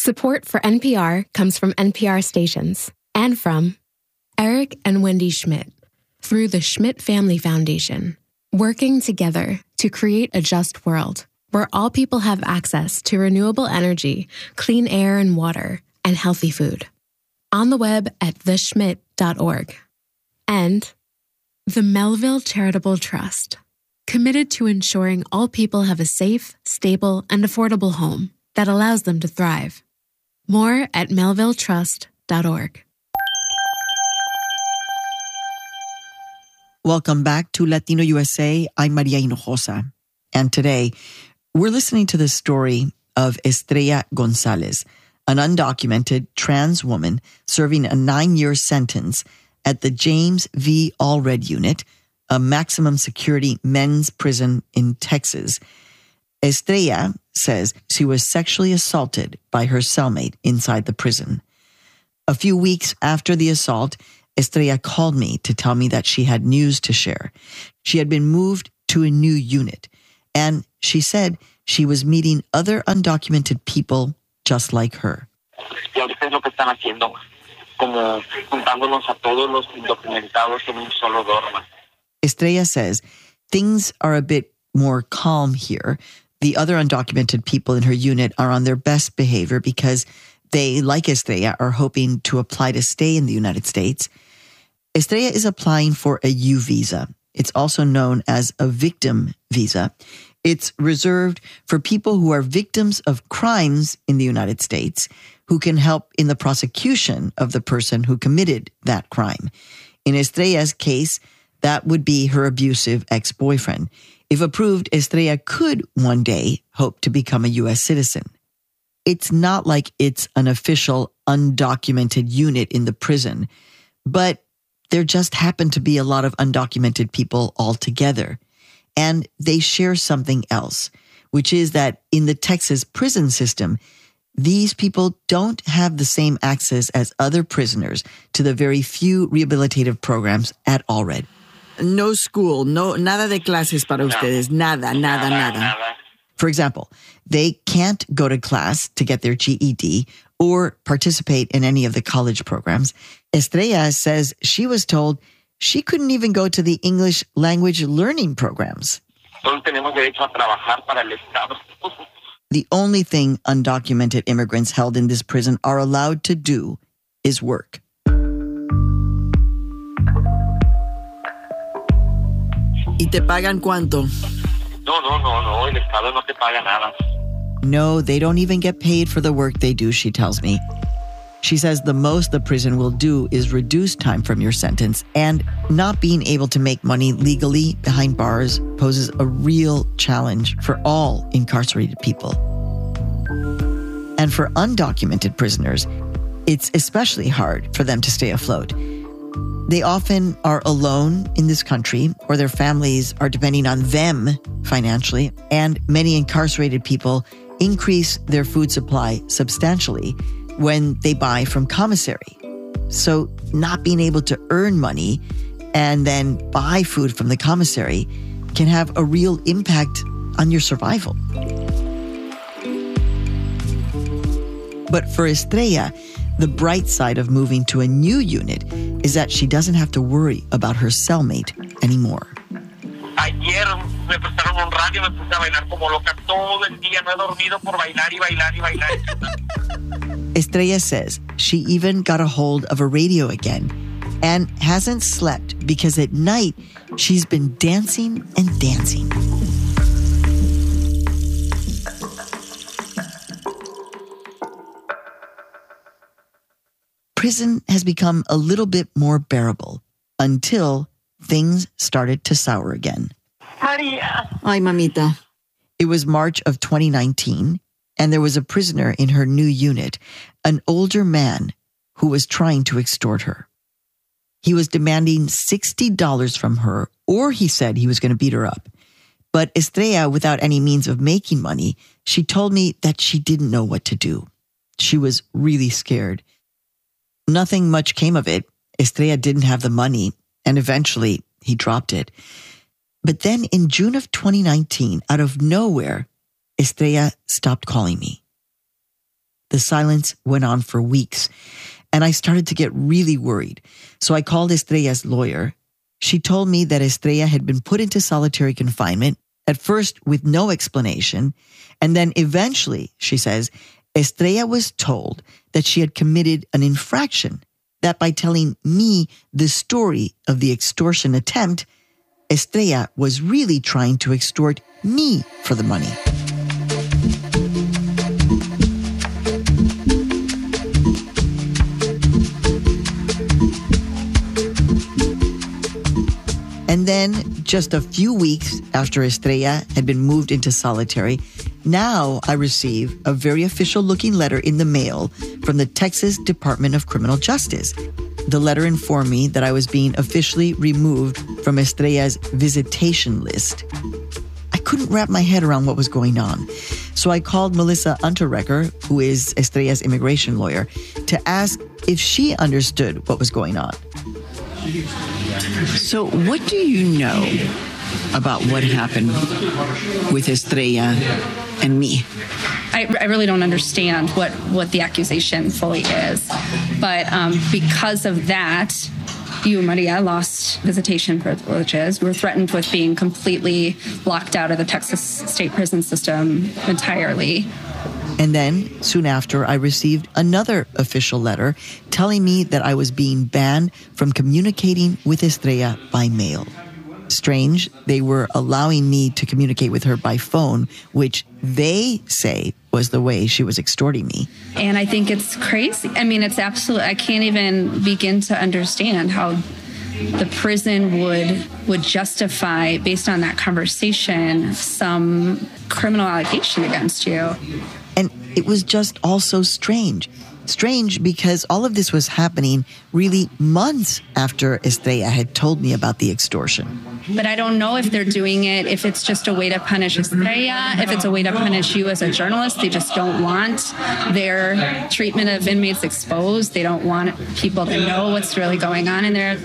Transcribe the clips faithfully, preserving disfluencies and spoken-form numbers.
Support for N P R comes from N P R stations and from Eric and Wendy Schmidt through the Schmidt Family Foundation, working together to create a just world where all people have access to renewable energy, clean air and water, and healthy food. On the web at the schmidt dot org. And the Melville Charitable Trust, committed to ensuring all people have a safe, stable, and affordable home that allows them to thrive. More at melville trust dot org. Welcome back to Latino U S A. I'm Maria Hinojosa. And today, we're listening to the story of Estrella Gonzalez, an undocumented trans woman serving a nine-year sentence at the James V. Allred Unit, a maximum security men's prison in Texas. Estrella says she was sexually assaulted by her cellmate inside the prison. A few weeks after the assault, Estrella called me to tell me that she had news to share. She had been moved to a new unit, and she said she was meeting other undocumented people just like her. Estrella says things are a bit more calm here. The other undocumented people in her unit are on their best behavior because they, like Estrella, are hoping to apply to stay in the United States. Estrella is applying for a U visa. It's also known as a victim visa. It's reserved for people who are victims of crimes in the United States who can help in the prosecution of the person who committed that crime. In Estrella's case, that would be her abusive ex-boyfriend. If approved, Estrella could one day hope to become a U S citizen. It's not like it's an official undocumented unit in the prison, but there just happen to be a lot of undocumented people altogether. And they share something else, which is that in the Texas prison system, these people don't have the same access as other prisoners to the very few rehabilitative programs at Allred. No school, no nada de clases para ustedes, nada, nada, nada. For example, they can't go to class to get their G E D or participate in any of the college programs. Estrella says she was told she couldn't even go to the English language learning programs. The only thing undocumented immigrants held in this prison are allowed to do is work. ¿Y te pagan cuánto? No, no, no, no. El Estado no te paga nada. No, they don't even get paid for the work they do, she tells me. She says the most the prison will do is reduce time from your sentence, and not being able to make money legally behind bars poses a real challenge for all incarcerated people. And for undocumented prisoners, it's especially hard for them to stay afloat. They often are alone in this country, or their families are depending on them financially, and many incarcerated people increase their food supply substantially when they buy from commissary. So not being able to earn money and then buy food from the commissary can have a real impact on your survival. But for Estrella, the bright side of moving to a new unit is that she doesn't have to worry about her cellmate anymore. Ayer me prestaron un radio, me puse a bailar como loca todo el día. No he dormido por bailar y bailar y bailar. Estrella says she even got a hold of a radio again and hasn't slept because at night she's been dancing and dancing. Prison has become a little bit more bearable until things started to sour again. Maria. Ay, mamita. It was March of twenty nineteen, and there was a prisoner in her new unit, an older man who was trying to extort her. He was demanding sixty dollars from her, or he said he was going to beat her up. But Estrella, without any means of making money, she told me that she didn't know what to do. She was really scared. Nothing much came of it. Estrella didn't have the money, and eventually he dropped it. But then in June of twenty nineteen, out of nowhere, Estrella stopped calling me. The silence went on for weeks, and I started to get really worried. So I called Estrella's lawyer. She told me that Estrella had been put into solitary confinement, at first with no explanation, and then eventually, she says, Estrella was told that she had committed an infraction, that by telling me the story of the extortion attempt, Estrella was really trying to extort me for the money. And then, just a few weeks after Estrella had been moved into solitary, now I receive a very official-looking letter in the mail from the Texas Department of Criminal Justice. The letter informed me that I was being officially removed from Estrella's visitation list. I couldn't wrap my head around what was going on, so I called Melissa Unterrecker, who is Estrella's immigration lawyer, to ask if she understood what was going on. So what do you know about what happened with Estrella and me? I, I really don't understand what, what the accusation fully is. But um, because of that, you, Maria, lost visitation privileges. We were threatened with being completely locked out of the Texas state prison system entirely. And then, soon after, I received another official letter telling me that I was being banned from communicating with Estrella by mail. Strange, they were allowing me to communicate with her by phone, which they say was the way she was extorting me. And I think it's crazy. I mean, it's absolutely, I can't even begin to understand how the prison would would justify, based on that conversation, some criminal allegation against you. And it was just all so strange. Strange because all of this was happening really months after Estrella had told me about the extortion. But I don't know if they're doing it, if it's just a way to punish Estrella, if it's a way to punish you as a journalist. They just don't want their treatment of inmates exposed. They don't want people to know what's really going on in there.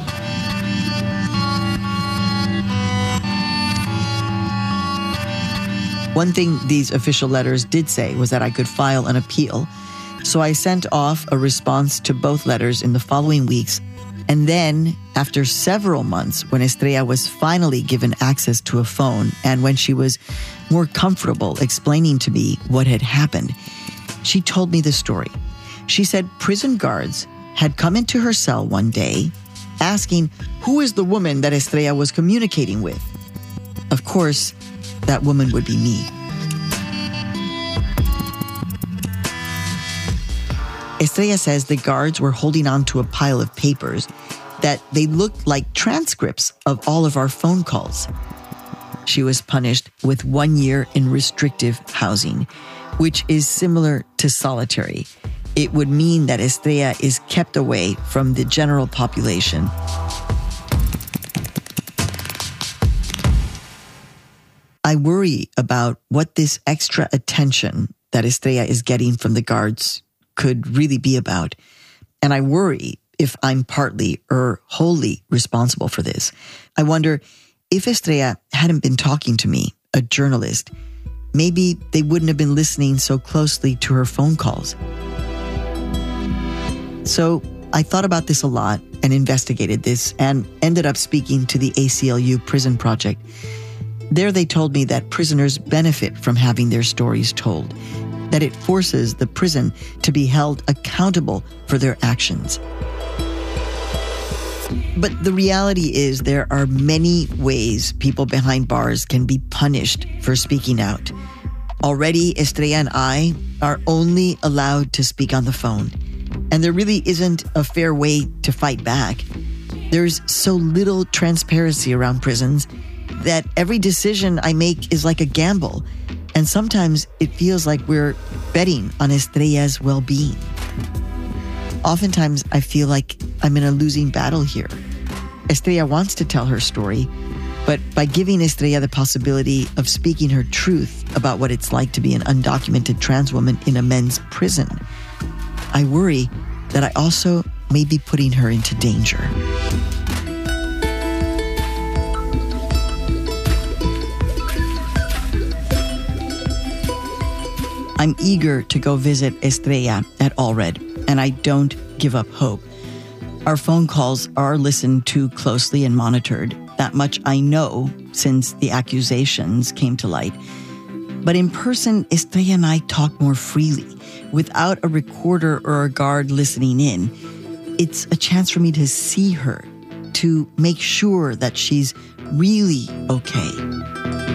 One thing these official letters did say was that I could file an appeal. So I sent off a response to both letters in the following weeks. And then, after several months, when Estrella was finally given access to a phone and when she was more comfortable explaining to me what had happened, she told me the story. She said prison guards had come into her cell one day asking who is the woman that Estrella was communicating with. Of course, that woman would be me. Estrella says the guards were holding on to a pile of papers that they looked like transcripts of all of our phone calls. She was punished with one year in restrictive housing, which is similar to solitary. It would mean that Estrella is kept away from the general population. I worry about what this extra attention that Estrella is getting from the guards could really be about. And I worry if I'm partly or wholly responsible for this. I wonder if Estrella hadn't been talking to me, a journalist, maybe they wouldn't have been listening so closely to her phone calls. So I thought about this a lot and investigated this and ended up speaking to the A C L U Prison Project. There they told me that prisoners benefit from having their stories told, that it forces the prison to be held accountable for their actions. But the reality is there are many ways people behind bars can be punished for speaking out. Already, Estrella and I are only allowed to speak on the phone, and there really isn't a fair way to fight back. There's so little transparency around prisons that every decision I make is like a gamble, and sometimes it feels like we're betting on Estrella's well-being. Oftentimes, I feel like I'm in a losing battle here. Estrella wants to tell her story, but by giving Estrella the possibility of speaking her truth about what it's like to be an undocumented trans woman in a men's prison, I worry that I also may be putting her into danger. I'm eager to go visit Estrella at Allred, and I don't give up hope. Our phone calls are listened to closely and monitored. That much I know since the accusations came to light. But in person, Estrella and I talk more freely, without a recorder or a guard listening in. It's a chance for me to see her, to make sure that she's really okay.